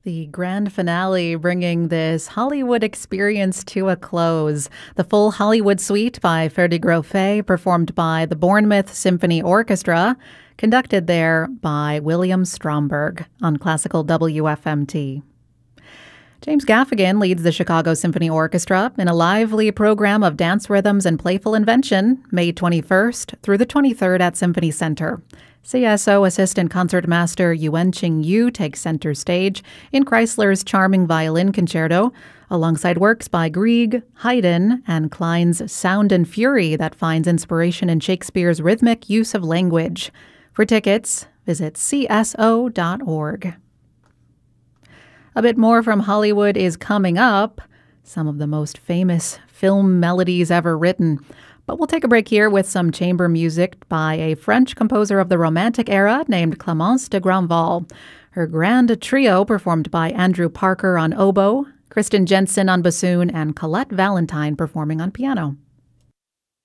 The grand finale bringing this Hollywood experience to a close. The full Hollywood suite by Ferdi Grofé, performed by the Bournemouth Symphony Orchestra, conducted there by William Stromberg on Classical WFMT. James Gaffigan leads the Chicago Symphony Orchestra in a lively program of dance rhythms and playful invention, May 21st through the 23rd at Symphony Center. CSO Assistant Concertmaster Yuan-Ching Yu takes center stage in Chrysler's charming violin concerto, alongside works by Grieg, Haydn, and Klein's Sound and Fury that finds inspiration in Shakespeare's rhythmic use of language. For tickets, visit cso.org. A bit more from Hollywood is coming up, some of the most famous film melodies ever written. But we'll take a break here with some chamber music by a French composer of the Romantic era named Clémence de Grandval. Her grand trio performed by Andrew Parker on oboe, Kristen Jensen on bassoon, and Colette Valentine performing on piano.